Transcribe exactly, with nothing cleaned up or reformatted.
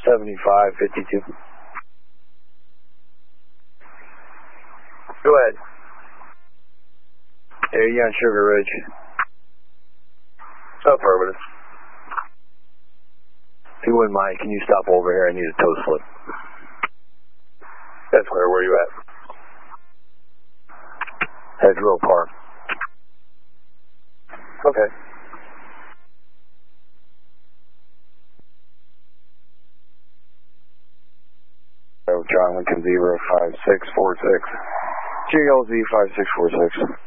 seventy-five fifty-two. Go ahead. Are you on Sugar Ridge? Affirmative. If you wouldn't mind, can you stop over here? I need a toe slip. That's clear. Where are you at? Hedgerow Park. Okay. John Lincoln zero five six four six. G L Z five six four six.